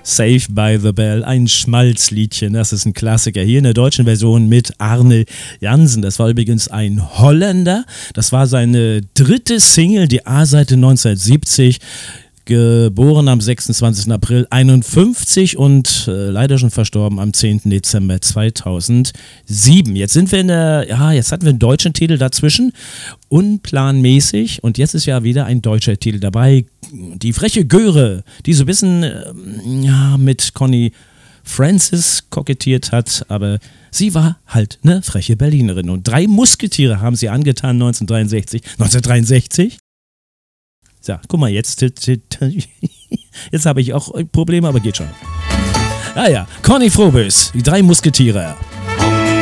Saved by the Bell, ein Schmalzliedchen, das ist ein Klassiker. Hier in der deutschen Version mit Arne Jansen. Das war übrigens ein Holländer. Das war seine dritte Single, die A-Seite 1970. Geboren am 26. April 1951 und leider schon verstorben am 10. Dezember 2007. Jetzt sind wir jetzt hatten wir einen deutschen Titel dazwischen, unplanmäßig, und jetzt ist ja wieder ein deutscher Titel dabei. Die freche Göre, die so ein bisschen mit Conny Francis kokettiert hat, aber sie war halt eine freche Berlinerin. Und 3 Musketiere haben sie angetan 1963. So, guck mal, jetzt habe ich auch Probleme, aber geht schon. Conny Frobös, die 3 Musketiere.